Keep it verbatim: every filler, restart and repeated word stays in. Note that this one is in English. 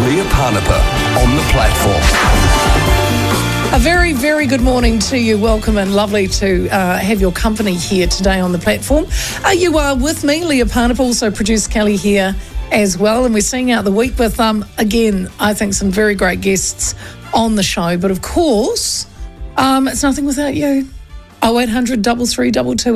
Leah Parnapa on the platform. A very, very good morning to you. Welcome and lovely to uh, have your company here today on the platform. Uh, you are with me, Leah Parnapa, also producer Kelly here as well. And we're seeing out the week with, um, again, I think some very great guests on the show. But of course, um, it's nothing without you. oh eight hundred, three three two two